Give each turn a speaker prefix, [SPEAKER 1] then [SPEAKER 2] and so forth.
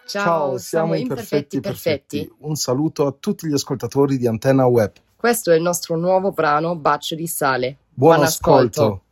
[SPEAKER 1] Ciao, siamo Imperfetti Perfetti. Un saluto a tutti gli ascoltatori di Antenna Web.
[SPEAKER 2] Questo è il nostro nuovo brano Bacio di sale.
[SPEAKER 1] Buon ascolto.